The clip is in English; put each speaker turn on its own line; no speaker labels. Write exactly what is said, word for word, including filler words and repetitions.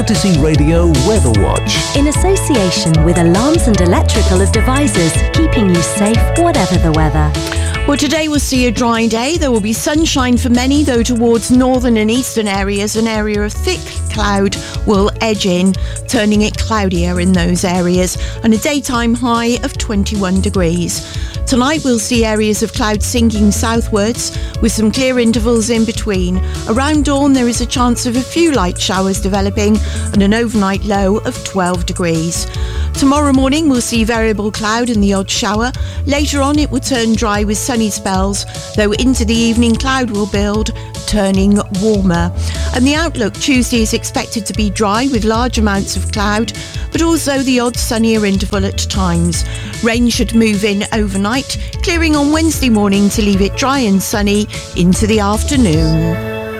Courtesy Radio Weather Watch.
In association with Alarms and Electrical Devices, keeping you safe whatever the weather.
Well, today we'll see a dry day. There will be sunshine for many, though towards northern and eastern areas, an area of thick cloud will edge in, turning it cloudier in those areas, and a daytime high of twenty-one degrees. Tonight we'll see areas of cloud sinking southwards with some clear intervals in between. Around dawn there is a chance of a few light showers developing and an overnight low of twelve degrees. Tomorrow morning we'll see variable cloud and the odd shower. Later on it will turn dry with sunny spells, though into the evening cloud will build, turning warmer. And the outlook Tuesday is expected to be dry with large amounts of cloud, but also the odd sunnier interval at times. Rain should move in overnight, clearing on Wednesday morning to leave it dry and sunny into the afternoon.